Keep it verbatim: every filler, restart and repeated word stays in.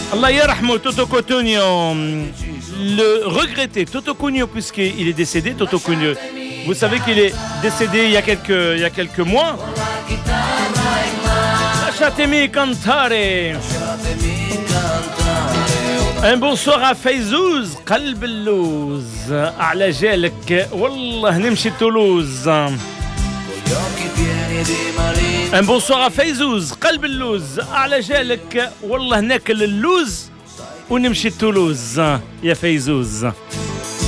Allah yarhamou Toto Cutugno, le regretté Toto Cutugno, puisqu'il est décédé, Toto Cutugno. Vous savez qu'il est décédé il y a quelques, il y a quelques mois. Lasciatemi cantare. Un bonsoir à Fayzouz, قلب اللوز على جالك والله نمشي Toulouse. Un bonsoir à Fayzouz, قلب اللوز على جالك والله ناكل اللوز ونمشي Toulouse يا فيزوز.